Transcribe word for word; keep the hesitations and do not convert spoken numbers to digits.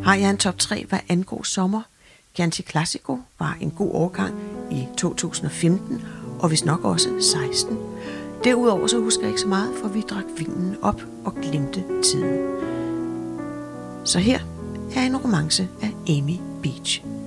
Har jeg en top tre, hvad angår sommer? Chianti Classico var en god årgang i to tusind og femten, og vist nok også seksten. Derudover så husker jeg ikke så meget, for vi drak vinen op og glemte tiden. Så her er en romance af Amy Beach.